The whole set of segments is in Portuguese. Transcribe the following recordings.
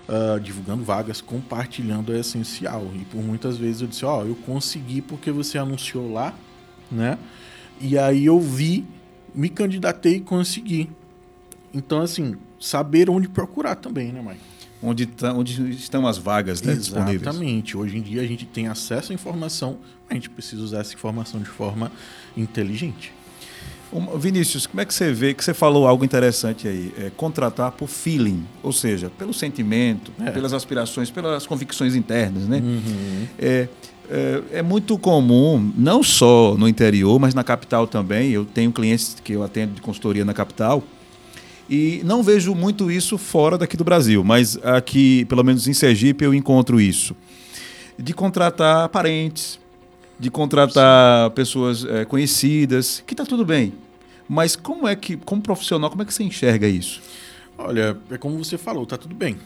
divulgando vagas, compartilhando é essencial. E por muitas vezes eu disse, eu consegui porque você anunciou lá, né? E aí eu vi, me candidatei e consegui. Então, assim, saber onde procurar também, né, Mike? Onde estão as vagas, né, disponíveis? Exatamente. Hoje em dia a gente tem acesso à informação, a gente precisa usar essa informação de forma inteligente. Vinícius, como é que você vê, que você falou algo interessante aí, contratar por feeling, ou seja, pelo sentimento, pelas aspirações, pelas convicções internas, né? Uhum. É muito comum, não só no interior, mas na capital também. Eu tenho clientes que eu atendo de consultoria na capital e não vejo muito isso fora daqui do Brasil, mas aqui, pelo menos em Sergipe, eu encontro isso. De contratar parentes, de contratar pessoas conhecidas, que está tudo bem. Mas como profissional, como é que você enxerga isso? Olha, é como você falou, tá tudo bem.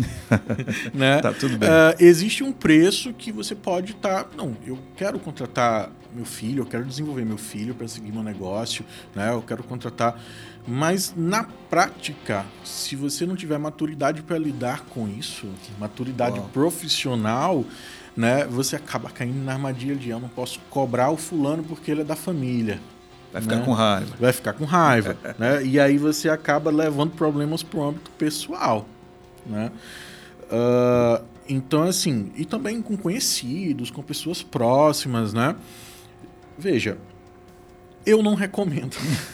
Né? Tá tudo bem. Existe um preço que você pode estar... Não, eu quero contratar meu filho, eu quero desenvolver meu filho para seguir meu negócio, né? Eu quero contratar... Mas na prática, se você não tiver maturidade para lidar com isso, maturidade profissional, né? Você acaba caindo na armadilha de eu não posso cobrar o fulano porque ele é da família. Vai ficar com raiva. Vai ficar com raiva. Né? E aí você acaba levando problemas para o âmbito pessoal. Né? Então, assim, e também com conhecidos, com pessoas próximas, né? Veja, eu não recomendo.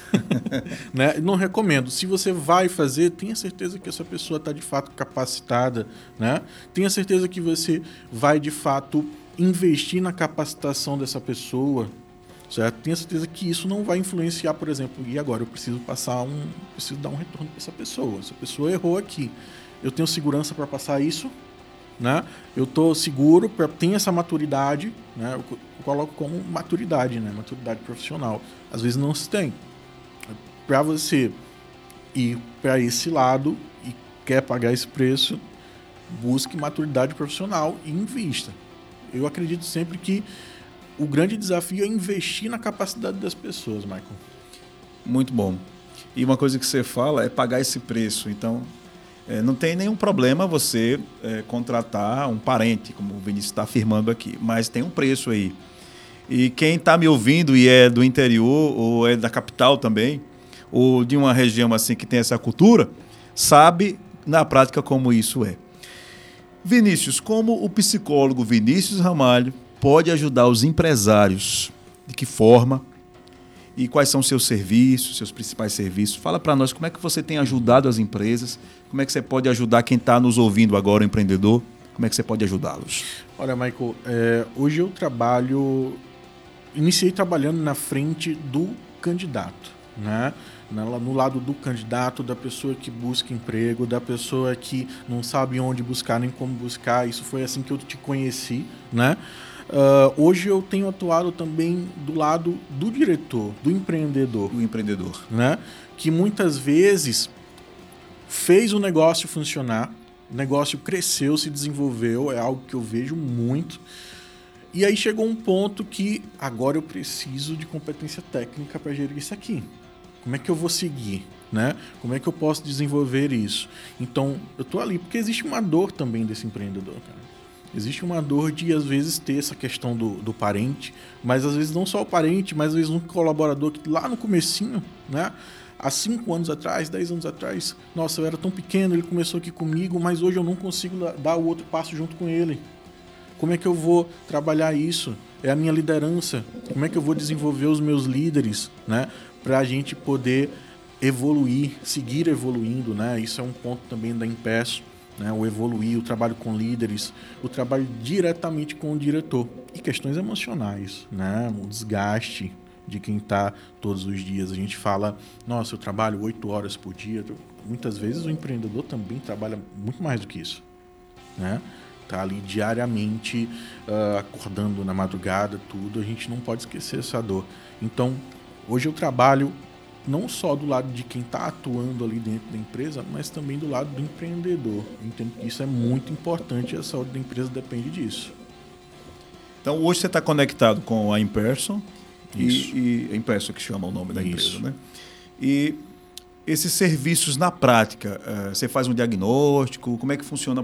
Né? Não recomendo. Se você vai fazer, tenha certeza que essa pessoa está de fato capacitada, né? Tenha certeza que você vai de fato investir na capacitação dessa pessoa, certo? Tenha certeza que isso não vai influenciar, por exemplo, e agora eu preciso preciso dar um retorno para essa pessoa. Essa pessoa errou aqui. Eu tenho segurança para passar isso, né? Eu estou seguro, tenho essa maturidade, né? Eu coloco como maturidade, né? Maturidade profissional. Às vezes não se tem. Para você ir para esse lado e quer pagar esse preço, busque maturidade profissional e invista. Eu acredito sempre que o grande desafio é investir na capacidade das pessoas, Michael. Muito bom. E uma coisa que você fala é pagar esse preço. Então, não tem nenhum problema você contratar um parente, como o Vinícius está afirmando aqui, mas tem um preço aí. E quem está me ouvindo e é do interior ou é da capital também, ou de uma região assim que tem essa cultura, sabe na prática como isso é. Vinícius, como o psicólogo Vinícius Ramalho pode ajudar os empresários? De que forma? E quais são seus serviços, seus principais serviços? Fala para nós como é que você tem ajudado as empresas, como é que você pode ajudar quem está nos ouvindo agora, o empreendedor, como é que você pode ajudá-los? Olha, Michael, hoje eu iniciei trabalhando na frente do candidato, né? No lado do candidato, da pessoa que busca emprego, da pessoa que não sabe onde buscar nem como buscar. Isso foi assim que eu te conheci, né? Hoje eu tenho atuado também do lado do diretor, do empreendedor. O empreendedor. Né? Que muitas vezes fez o negócio funcionar, o negócio cresceu, se desenvolveu, é algo que eu vejo muito. E aí chegou um ponto que agora eu preciso de competência técnica para gerir isso aqui. Como é que eu vou seguir? Né? Como é que eu posso desenvolver isso? Então, eu estou ali porque existe uma dor também desse empreendedor, cara. Existe uma dor de, às vezes, ter essa questão do parente, mas às vezes não só o parente, mas às vezes um colaborador que lá no comecinho, né? Há 5 anos atrás, 10 anos atrás, nossa, eu era tão pequeno, ele começou aqui comigo, mas hoje eu não consigo dar o outro passo junto com ele. Como é que eu vou trabalhar isso? É a minha liderança. Como é que eu vou desenvolver os meus líderes, né? Para a gente poder evoluir, seguir evoluindo, né? Isso é um ponto também da Impesso, né? O evoluir, o trabalho com líderes, o trabalho diretamente com o diretor e questões emocionais, né? O desgaste de quem está todos os dias. A gente fala, nossa, eu trabalho 8 horas por dia. Muitas vezes o empreendedor também trabalha muito mais do que isso, né? Tá ali diariamente acordando na madrugada, tudo. A gente não pode esquecer essa dor. Então, hoje eu trabalho não só do lado de quem está atuando ali dentro da empresa, mas também do lado do empreendedor. Eu entendo que isso é muito importante e a saúde da empresa depende disso. Então, hoje você está conectado com a Imperson, e a Imperson que chama o nome da empresa, né? E esses serviços na prática, você faz um diagnóstico, como é que funciona